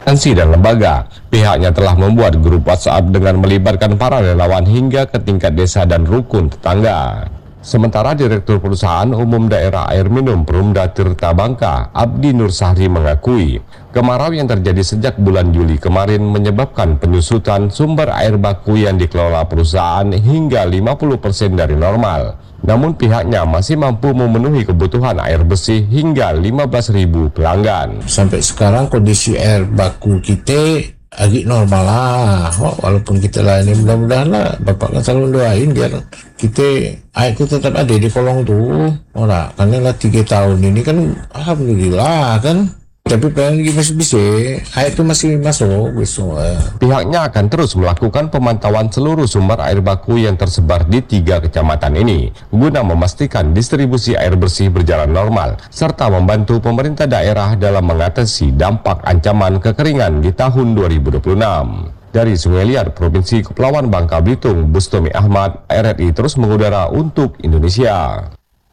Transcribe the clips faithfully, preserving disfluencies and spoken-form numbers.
instansi dan lembaga. Pihaknya telah membuat grup WhatsApp dengan melibatkan para relawan hingga ke tingkat desa dan rukun tetangga. Sementara Direktur Perusahaan Umum Daerah Air Minum Perumda Tirta Bangka, Abdi Nur Sahri mengakui, kemarau yang terjadi sejak bulan Juli kemarin menyebabkan penyusutan sumber air baku yang dikelola perusahaan hingga lima puluh persen dari normal. Namun pihaknya masih mampu memenuhi kebutuhan air bersih hingga lima belas ribu pelanggan. Sampai sekarang kondisi air baku kita agak normal lah, walaupun kita lah ini mudah-mudahan lah Bapak kan selalu doain biar kita air itu tetap ada di kolong tuh, ora karena lah tiga tahun ini kan alhamdulillah kan. Tapi pengen masih bisa, air itu masih masuk besok. Pihaknya akan terus melakukan pemantauan seluruh sumber air baku yang tersebar di tiga kecamatan ini, guna memastikan distribusi air bersih berjalan normal, serta membantu pemerintah daerah dalam mengatasi dampak ancaman kekeringan di tahun dua ribu dua puluh enam. Dari Sungai Liat, Provinsi Kepulauan Bangka Belitung, Bustomi Ahmad, R R I terus mengudara untuk Indonesia.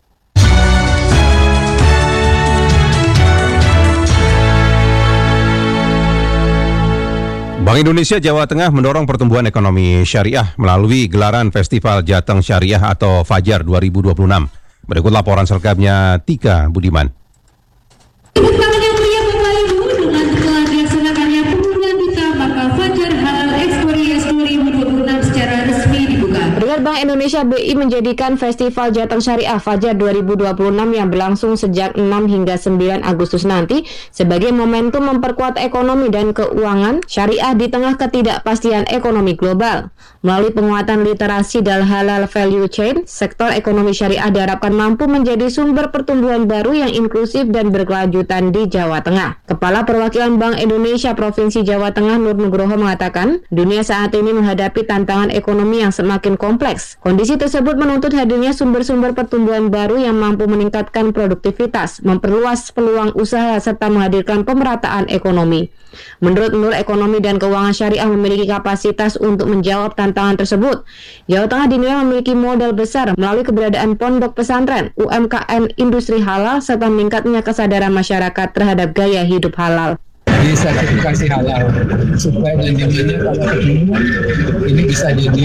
Bank Indonesia Jawa Tengah mendorong pertumbuhan ekonomi syariah melalui gelaran Festival Jateng Syariah atau Fajar dua ribu dua puluh enam. Berikut laporan selengkapnya Tika Budiman. Bank Indonesia B I menjadikan Festival Jateng Syariah Fajar dua ribu dua puluh enam yang berlangsung sejak enam hingga sembilan Agustus nanti sebagai momentum memperkuat ekonomi dan keuangan syariah di tengah ketidakpastian ekonomi global. Melalui penguatan literasi dan halal value chain, sektor ekonomi syariah diharapkan mampu menjadi sumber pertumbuhan baru yang inklusif dan berkelanjutan di Jawa Tengah. Kepala Perwakilan Bank Indonesia Provinsi Jawa Tengah Nur Nugroho mengatakan, dunia saat ini menghadapi tantangan ekonomi yang semakin kompleks. Kondisi tersebut menuntut hadirnya sumber-sumber pertumbuhan baru yang mampu meningkatkan produktivitas, memperluas peluang usaha, serta menghadirkan pemerataan ekonomi. Menurut Nur, ekonomi dan keuangan syariah memiliki kapasitas untuk menjawab tantangan tersebut. Jawa Tengah dinilai memiliki modal besar melalui keberadaan pondok pesantren, U M K M industri halal, serta meningkatnya kesadaran masyarakat terhadap gaya hidup halal. Di sertifikasi halal supaya nantinya kalau ketemu ini bisa jadi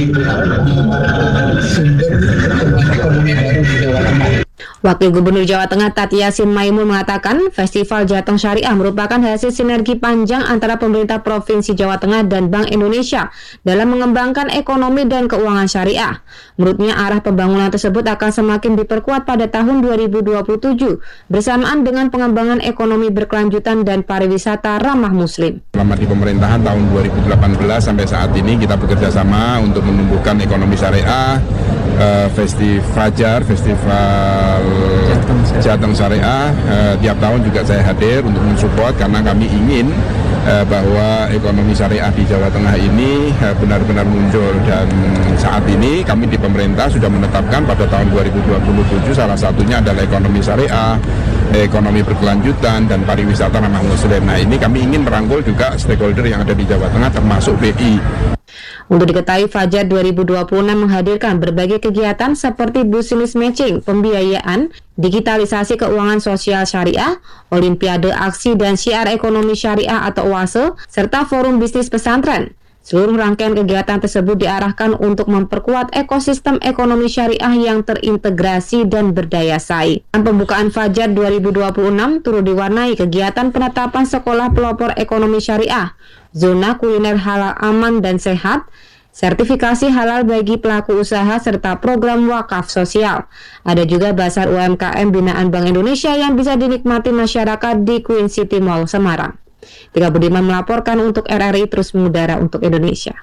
uh, sumber pertumbuhan ekonomi baru di Jawa Tengah. Wakil Gubernur Jawa Tengah Tati Yassin Maimun mengatakan Festival Jateng Syariah merupakan hasil sinergi panjang antara pemerintah Provinsi Jawa Tengah dan Bank Indonesia dalam mengembangkan ekonomi dan keuangan syariah. Menurutnya arah pembangunan tersebut akan semakin diperkuat pada tahun dua ribu dua puluh tujuh bersamaan dengan pengembangan ekonomi berkelanjutan dan pariwisata ramah muslim. Selama di pemerintahan tahun dua ribu delapan belas sampai saat ini kita bekerja sama untuk menumbuhkan ekonomi syariah. Uh, Festival Fajar, Festival Jateng Syariah, uh, tiap tahun juga saya hadir untuk mensupport karena kami ingin uh, bahwa ekonomi syariah di Jawa Tengah ini uh, benar-benar muncul, dan saat ini kami di pemerintah sudah menetapkan pada tahun dua ribu dua puluh tujuh salah satunya adalah ekonomi syariah, ekonomi berkelanjutan, dan pariwisata ramah muslim. Nah, ini kami ingin merangkul juga stakeholder yang ada di Jawa Tengah termasuk B I. Untuk diketahui, Fajar dua ribu dua puluh enam menghadirkan berbagai kegiatan seperti business matching, pembiayaan, digitalisasi keuangan sosial syariah, Olimpiade Aksi dan Syiar Ekonomi Syariah atau O A S E, serta Forum Bisnis Pesantren. Seluruh rangkaian kegiatan tersebut diarahkan untuk memperkuat ekosistem ekonomi syariah yang terintegrasi dan berdaya saing. Pembukaan Fajar dua ribu dua puluh enam turut diwarnai kegiatan penetapan sekolah pelopor ekonomi syariah, zona kuliner halal aman dan sehat, sertifikasi halal bagi pelaku usaha, serta program wakaf sosial. Ada juga Bazar U M K M binaan Bank Indonesia yang bisa dinikmati masyarakat di Queen City Mall Semarang. Tika Budiman melaporkan untuk R R I terus mengudara untuk Indonesia.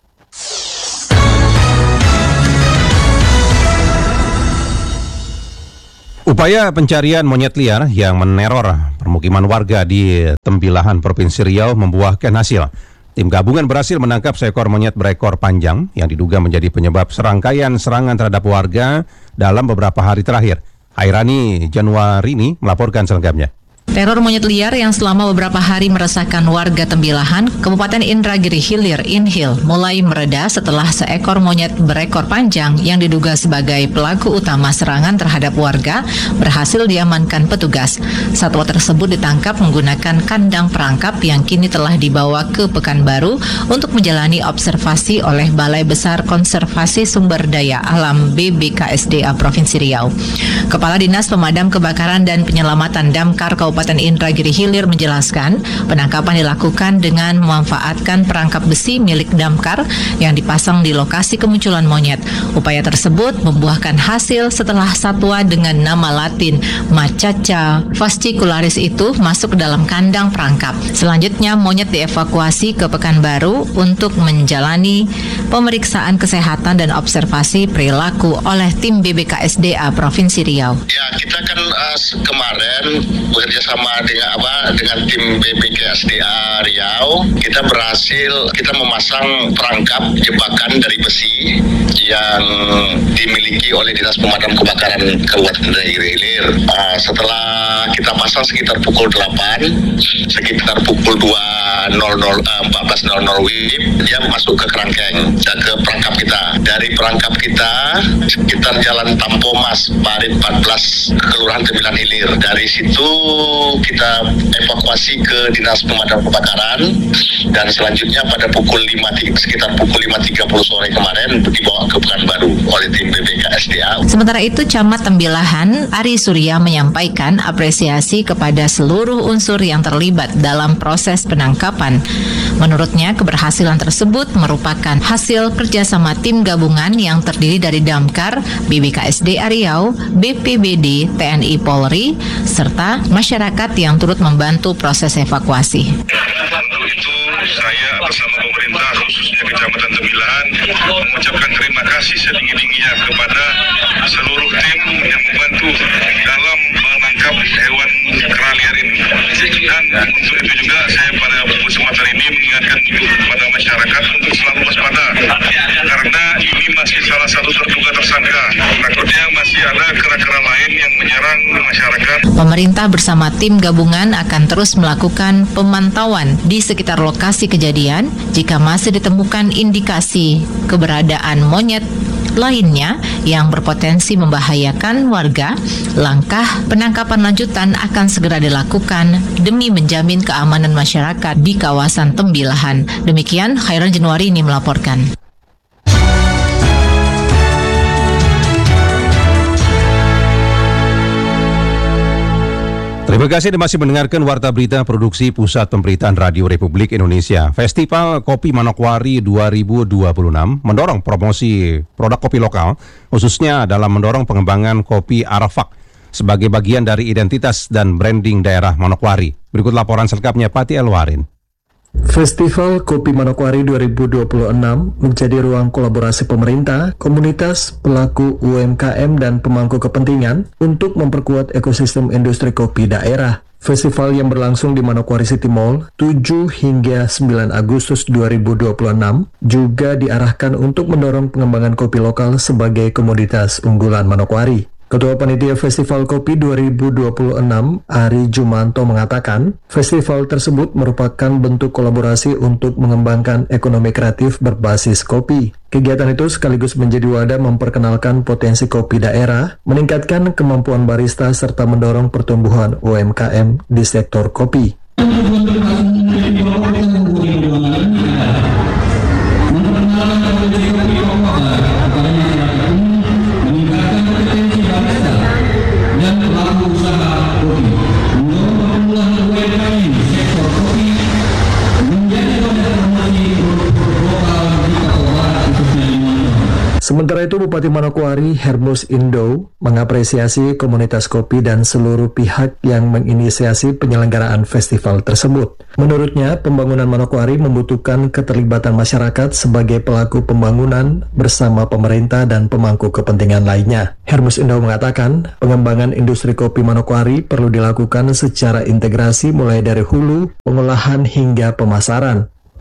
Upaya pencarian monyet liar yang meneror permukiman warga di Tembilahan, Provinsi Riau membuahkan hasil. Tim gabungan berhasil menangkap seekor monyet berekor panjang yang diduga menjadi penyebab serangkaian serangan terhadap warga dalam beberapa hari terakhir. Hairani Januarini melaporkan selengkapnya. Teror monyet liar yang selama beberapa hari meresahkan warga Tembilahan, Kabupaten Indragiri Hilir, Inhil, mulai mereda setelah seekor monyet berekor panjang yang diduga sebagai pelaku utama serangan terhadap warga berhasil diamankan petugas. Satwa tersebut ditangkap menggunakan kandang perangkap yang kini telah dibawa ke Pekanbaru untuk menjalani observasi oleh Balai Besar Konservasi Sumber Daya Alam B B K S D A Provinsi Riau. Kepala Dinas Pemadam Kebakaran dan Penyelamatan Damkar Kabupaten Indragiri Hilir menjelaskan, penangkapan dilakukan dengan memanfaatkan perangkap besi milik damkar yang dipasang di lokasi kemunculan monyet. Upaya tersebut membuahkan hasil setelah satwa dengan nama latin Macaca fascicularis itu masuk ke dalam kandang perangkap. Selanjutnya monyet dievakuasi ke Pekanbaru untuk menjalani pemeriksaan kesehatan dan observasi perilaku oleh tim B B K S D A Provinsi Riau. Ya, kita kan uh, kemarin bekerja sama dengan apa dengan tim B B K S D A Riau, kita berhasil kita memasang perangkap jebakan dari besi yang dimiliki oleh Dinas Pemadam Kebakaran Kabupaten Indragiri Hilir. Uh, setelah kita pasang sekitar pukul delapan, sekitar pukul dua empat belas W I B, dia masuk ke kerangkeng, ke perangkap kita. Dari perangkap kita sekitar Jalan Tampomas, Parit empat belas, Kelurahan Tembilahan Hilir. Dari situ kita evakuasi ke Dinas Pemadam Kebakaran dan selanjutnya pada pukul lima, sekitar pukul lima tiga puluh sore kemarin dibawa ke Pekanbaru oleh tim B B K S D A. Sementara itu, Camat Tembilahan Ari Surya menyampaikan apresiasi kepada seluruh unsur yang terlibat dalam proses penangkapan. Menurutnya, keberhasilan tersebut merupakan hasil kerjasama tim gabungan yang terdiri dari Damkar, B B K S D A Riau, B P B D, T N I Polri, serta masyarakat yang turut membantu proses evakuasi. Untuk itu, saya bersama pemerintah khususnya Kecamatan Tembilahan mengucapkan terima kasih setinggi-tingginya kepada seluruh tim yang membantu dalam menangkap hewan kera liar ini. Dan untuk itu juga saya pada kesempatan ini mengingatkan kepada masyarakat untuk selalu waspada karena ini masih salah satu terduga tersangka. Takutnya masih ada kera-kera lain yang menyerang masyarakat. Pemerintah bersama tim gabungan akan terus melakukan pemantauan di sekitar lokasi kejadian jika masih ditemukan indikasi keberadaan monyet lainnya yang berpotensi membahayakan warga. Langkah penangkapan lanjutan akan segera dilakukan demi menjamin keamanan masyarakat di kawasan Tembilahan. Demikian Khairan Januari ini melaporkan. Terima kasih Anda masih mendengarkan Warta Berita Produksi Pusat Pemberitaan Radio Republik Indonesia. Festival Kopi Manokwari dua ribu dua puluh enam mendorong promosi produk kopi lokal, khususnya dalam mendorong pengembangan kopi Arafak sebagai bagian dari identitas dan branding daerah Manokwari. Berikut laporan selengkapnya Pati Elwarin. Festival Kopi Manokwari dua ribu dua puluh enam menjadi ruang kolaborasi pemerintah, komunitas, pelaku U M K M, dan pemangku kepentingan untuk memperkuat ekosistem industri kopi daerah. Festival yang berlangsung di Manokwari City Mall tujuh hingga sembilan Agustus dua ribu dua puluh enam juga diarahkan untuk mendorong pengembangan kopi lokal sebagai komoditas unggulan Manokwari. Ketua Panitia Festival Kopi dua ribu dua puluh enam, Ari Jumanto, mengatakan, festival tersebut merupakan bentuk kolaborasi untuk mengembangkan ekonomi kreatif berbasis kopi. Kegiatan itu sekaligus menjadi wadah memperkenalkan potensi kopi daerah, meningkatkan kemampuan barista, serta mendorong pertumbuhan U M K M di sektor kopi. Sementara itu, Bupati Manokwari Hermus Indo mengapresiasi komunitas kopi dan seluruh pihak yang menginisiasi penyelenggaraan festival tersebut. Menurutnya, pembangunan Manokwari membutuhkan keterlibatan masyarakat sebagai pelaku pembangunan bersama pemerintah dan pemangku kepentingan lainnya. Hermus Indo mengatakan, pengembangan industri kopi Manokwari perlu dilakukan secara integrasi mulai dari hulu, pengolahan hingga pemasaran.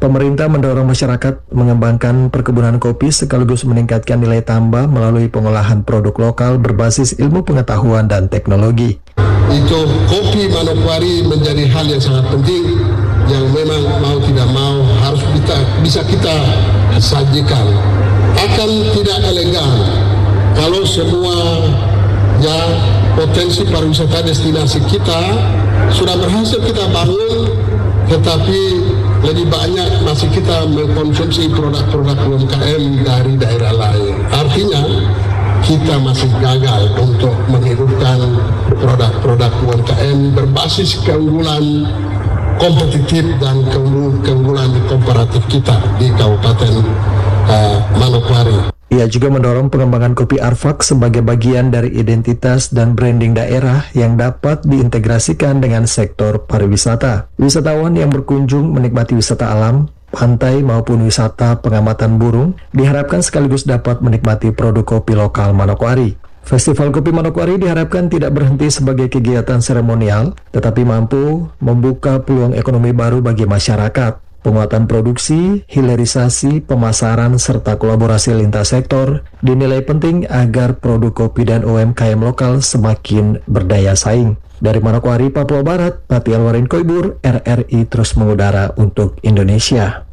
Pemerintah mendorong masyarakat mengembangkan perkebunan kopi sekaligus meningkatkan nilai tambah melalui pengolahan produk lokal berbasis ilmu pengetahuan dan teknologi. Itu kopi Manokwari menjadi hal yang sangat penting yang memang mau tidak mau harus kita, bisa kita sajikan. Akan tidak elegan kalau semua ya potensi pariwisata destinasi kita sudah berhasil kita bangun, tetapi lebih banyak masih kita mengkonsumsi produk-produk U M K M dari daerah lain. Artinya kita masih gagal untuk menghidupkan produk-produk U M K M berbasis keunggulan kompetitif dan keunggulan komparatif kita di Kabupaten uh, Manokwari. Ia juga mendorong pengembangan kopi Arfak sebagai bagian dari identitas dan branding daerah yang dapat diintegrasikan dengan sektor pariwisata. Wisatawan yang berkunjung menikmati wisata alam, pantai maupun wisata pengamatan burung diharapkan sekaligus dapat menikmati produk kopi lokal Manokwari. Festival Kopi Manokwari diharapkan tidak berhenti sebagai kegiatan seremonial, tetapi mampu membuka peluang ekonomi baru bagi masyarakat. Penguatan produksi, hilirisasi, pemasaran, serta kolaborasi lintas sektor dinilai penting agar produk kopi dan U M K M lokal semakin berdaya saing. Dari Manokwari, Papua Barat, Patial Warin Koibur, R R I terus mengudara untuk Indonesia.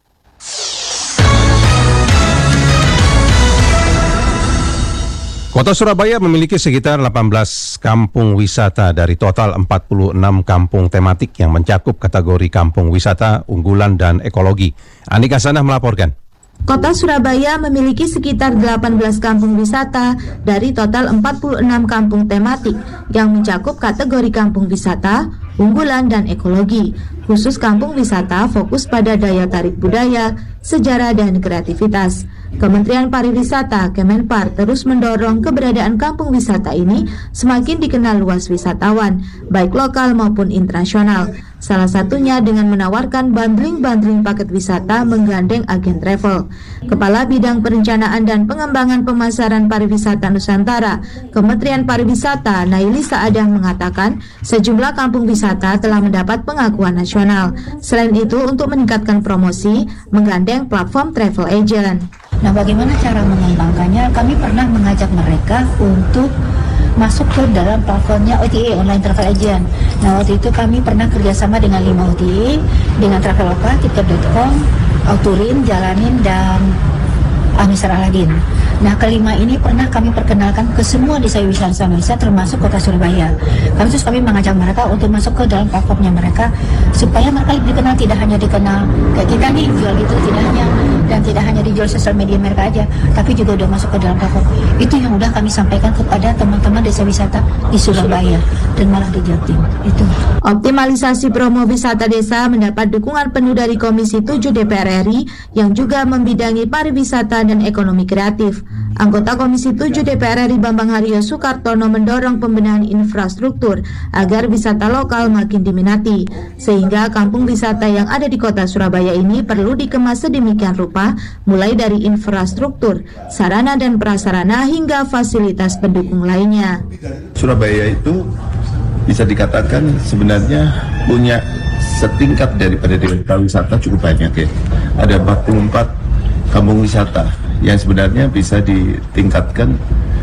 Kota Surabaya memiliki sekitar delapan belas kampung wisata dari total empat puluh enam kampung tematik yang mencakup kategori kampung wisata, unggulan, dan ekologi. Anika Sanah melaporkan. Kota Surabaya memiliki sekitar delapan belas kampung wisata dari total empat puluh enam kampung tematik yang mencakup kategori kampung wisata, unggulan, dan ekologi. Khusus kampung wisata fokus pada daya tarik budaya, sejarah, dan kreativitas. Kementerian Pariwisata Kemenpar terus mendorong keberadaan kampung wisata ini semakin dikenal luas wisatawan, baik lokal maupun internasional. Salah satunya dengan menawarkan bundling-bundling paket wisata menggandeng agen travel. Kepala Bidang Perencanaan dan Pengembangan Pemasaran Pariwisata Nusantara, Kementerian Pariwisata Naili Saadah mengatakan sejumlah kampung wisata telah mendapat pengakuan nasional. Selain itu, untuk meningkatkan promosi, menggandeng platform travel agent. Nah, bagaimana cara mengembangkannya? Kami pernah mengajak mereka untuk masuk ke dalam platformnya O T A, Online Travel Agent. Nah, waktu itu kami pernah kerjasama dengan lima O T A, dengan Traveloka, tiket dot com, Autorin, Jalanin, dan Amisar Aladin. Nah, kelima ini pernah kami perkenalkan ke semua desa wisata Indonesia termasuk Kota Surabaya. Kami terus kami mengajak mereka untuk masuk ke dalam platformnya mereka supaya mereka dikenal, tidak hanya dikenal kayak kita nih jual itu, tidak hanya dan tidak hanya dijual sosial media mereka aja, tapi juga udah masuk ke dalam platform. Itu yang udah kami sampaikan kepada teman-teman desa wisata di Surabaya dan malah di Jatim. Itu. Optimalisasi promo wisata desa mendapat dukungan penuh dari Komisi tujuh D P R R I yang juga membidangi pariwisata dan ekonomi kreatif. Anggota Komisi tujuh D P R R I Bambang Haryo Sukartono mendorong pembenahan infrastruktur agar wisata lokal makin diminati, sehingga kampung wisata yang ada di kota Surabaya ini perlu dikemas sedemikian rupa, mulai dari infrastruktur, sarana dan prasarana hingga fasilitas pendukung lainnya. Surabaya itu bisa dikatakan sebenarnya punya setingkat daripada desa wisata cukup banyak ya. Ada empat puluh empat kampung wisata yang sebenarnya bisa ditingkatkan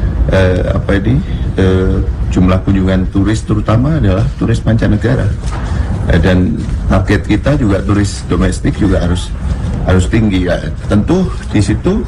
eh, apa ini eh, jumlah kunjungan turis, terutama adalah turis mancanegara, eh, dan target kita juga turis domestik juga harus harus tinggi ya. Tentu di situ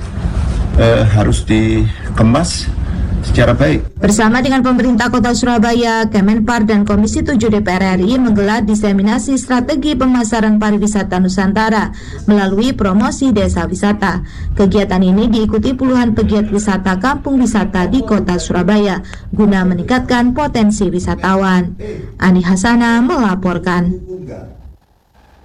eh, harus dikemas secara baik. Bersama dengan pemerintah Kota Surabaya, Kemenpar, dan Komisi tujuh D P R R I menggelar diseminasi strategi pemasaran pariwisata Nusantara melalui promosi desa wisata. Kegiatan ini diikuti puluhan pegiat wisata kampung wisata di Kota Surabaya guna meningkatkan potensi wisatawan. Ani Hasana melaporkan.